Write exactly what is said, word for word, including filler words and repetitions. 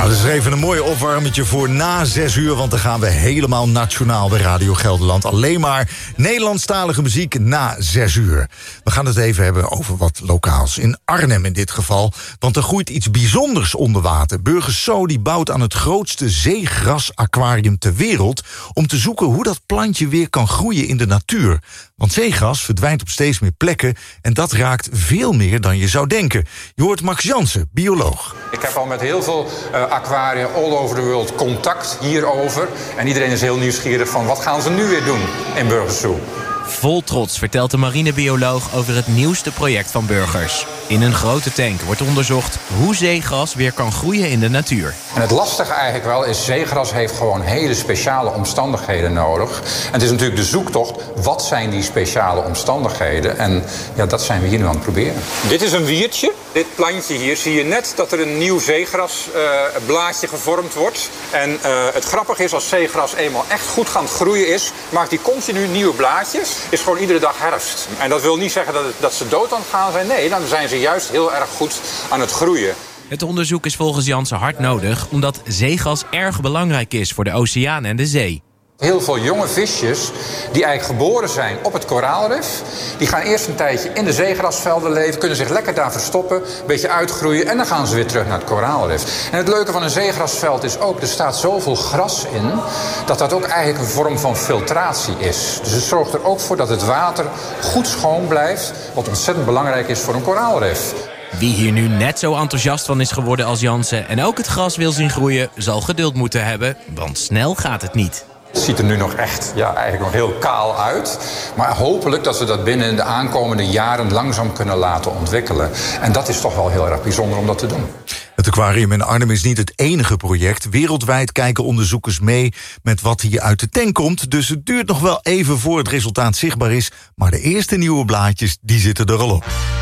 Nou, dat is even een mooi opwarmetje voor na zes uur... want dan gaan we helemaal nationaal bij Radio Gelderland. Alleen maar Nederlandstalige muziek na zes uur. We gaan het even hebben over wat lokaals. In Arnhem in dit geval, want er groeit iets bijzonders onder water. Burger So die bouwt aan het grootste zeegrasaquarium ter wereld... om te zoeken hoe dat plantje weer kan groeien in de natuur. Want zeegras verdwijnt op steeds meer plekken... en dat raakt veel meer dan je zou denken. Je hoort Max Jansen, bioloog. Ik heb al met heel veel uh, aquaria all over the world contact hierover. En iedereen is heel nieuwsgierig van wat gaan ze nu weer doen in Burger So. Vol trots vertelt de marinebioloog over het nieuwste project van Burgers. In een grote tank wordt onderzocht hoe zeegras weer kan groeien in de natuur. En het lastige eigenlijk wel is, zeegras heeft gewoon hele speciale omstandigheden nodig. En het is natuurlijk de zoektocht, wat zijn die speciale omstandigheden? En ja, dat zijn we hier nu aan het proberen. Dit is een wiertje. Dit plantje hier zie je net dat er een nieuw zeegrasblaadje uh, gevormd wordt. En uh, het grappige is, als zeegras eenmaal echt goed gaan groeien is... maakt die continu nieuwe blaadjes. Is gewoon iedere dag herfst. En dat wil niet zeggen dat, het, dat ze dood aan het gaan zijn. Nee, dan zijn ze juist heel erg goed aan het groeien. Het onderzoek is volgens Jansen hard nodig... omdat zeegas erg belangrijk is voor de oceaan en de zee. Heel veel jonge visjes die eigenlijk geboren zijn op het koraalrif... die gaan eerst een tijdje in de zeegrasvelden leven... kunnen zich lekker daar verstoppen, een beetje uitgroeien... en dan gaan ze weer terug naar het koraalrif. En het leuke van een zeegrasveld is ook... er staat zoveel gras in... dat dat ook eigenlijk een vorm van filtratie is. Dus het zorgt er ook voor dat het water goed schoon blijft... wat ontzettend belangrijk is voor een koraalrif. Wie hier nu net zo enthousiast van is geworden als Jansen... en ook het gras wil zien groeien, zal geduld moeten hebben... want snel gaat het niet. Het ziet er nu nog echt, ja, eigenlijk nog heel kaal uit. Maar hopelijk dat we dat binnen de aankomende jaren langzaam kunnen laten ontwikkelen. En dat is toch wel heel erg bijzonder om dat te doen. Het aquarium in Arnhem is niet het enige project. Wereldwijd kijken onderzoekers mee met wat hier uit de tank komt. Dus het duurt nog wel even voor het resultaat zichtbaar is. Maar de eerste nieuwe blaadjes, die zitten er al op.